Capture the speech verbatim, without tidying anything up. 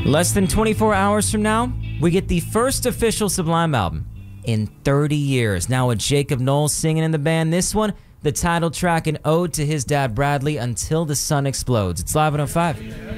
Less than twenty-four hours from now, we get the first official Sublime album in thirty years. Now with Jacob Knowles singing in the band, this one, the title track, an ode to his dad Bradley, Until the Sun Explodes. It's Live one oh five.